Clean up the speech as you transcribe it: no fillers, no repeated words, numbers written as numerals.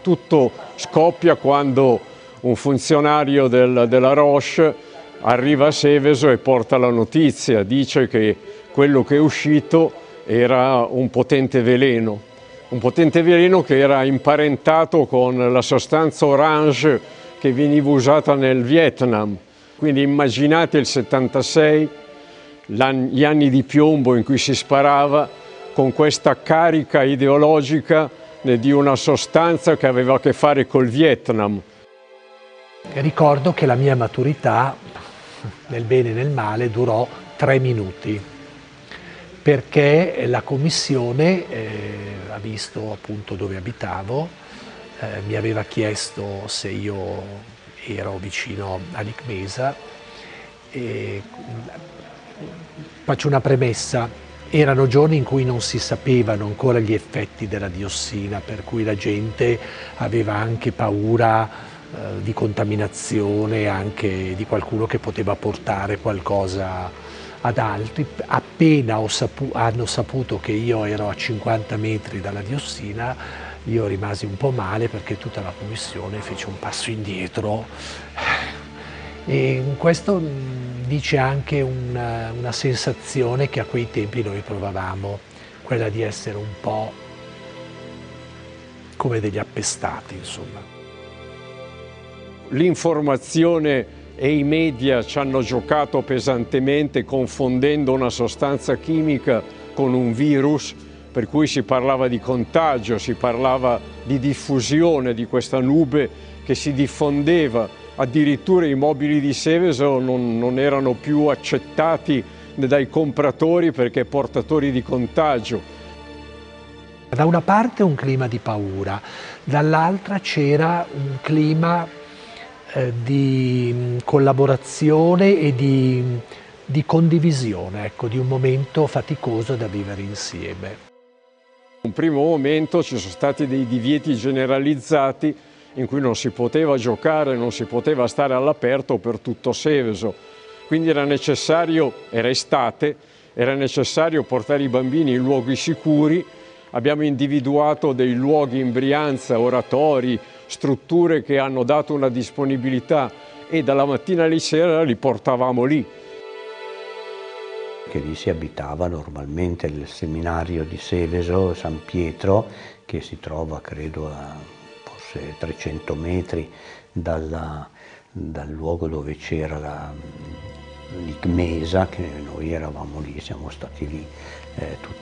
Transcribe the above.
Tutto scoppia quando un funzionario della Roche arriva a Seveso e porta la notizia, dice che quello che è uscito era un potente veleno che era imparentato con la sostanza orange che veniva usata nel Vietnam. Quindi immaginate il 76, gli anni di piombo in cui si sparava con questa carica ideologica di una sostanza che aveva a che fare col Vietnam. Ricordo che la mia maturità, nel bene e nel male, durò 3 minuti, perché la commissione ha visto appunto dove abitavo, mi aveva chiesto se io ero vicino a Nicmesa e faccio una premessa. Erano giorni in cui non si sapevano ancora gli effetti della diossina, per cui la gente aveva anche paura di contaminazione, anche di qualcuno che poteva portare qualcosa ad altri. Appena hanno saputo che io ero a 50 metri dalla diossina, io rimasi un po' male perché tutta la commissione fece un passo indietro. E questo dice anche una sensazione che a quei tempi noi provavamo, quella di essere un po' come degli appestati, insomma. L'informazione e i media ci hanno giocato pesantemente confondendo una sostanza chimica con un virus, per cui si parlava di contagio, si parlava di diffusione di questa nube che si diffondeva. Addirittura i mobili di Seveso non erano più accettati dai compratori perché portatori di contagio. Da una parte un clima di paura, dall'altra c'era un clima di collaborazione e di condivisione, ecco, di un momento faticoso da vivere insieme. In un primo momento ci sono stati dei divieti generalizzati in cui non si poteva giocare, non si poteva stare all'aperto per tutto Seveso. Quindi era estate, era necessario portare i bambini in luoghi sicuri. Abbiamo individuato dei luoghi in Brianza, oratori, strutture che hanno dato una disponibilità e dalla mattina alla sera li portavamo lì. Che lì si abitava normalmente il seminario di Seveso, San Pietro, che si trova credo a forse 300 metri dal luogo dove c'era la Nicmesa, che noi eravamo lì, siamo stati lì tutti